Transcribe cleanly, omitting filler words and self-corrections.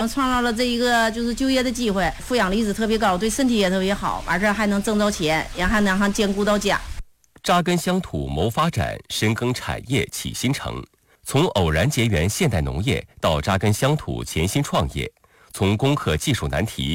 创造了这一个就是就业的机会，负氧离子特别高，对身体也特别好，完事还能挣着钱，也还能兼顾到家。 扎根乡土谋发展，深耕产业起新城。从偶然结缘现代农业到扎根乡土潜心创业，从攻克技术难题